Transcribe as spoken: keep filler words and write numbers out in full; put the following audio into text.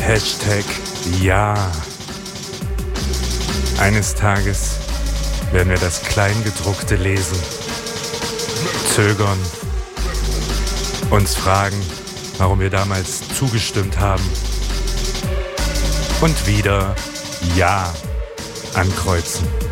Hashtag Ja. Eines Tages werden wir das Kleingedruckte lesen, zögern, uns fragen, warum wir damals zugestimmt haben und wieder Ja ankreuzen.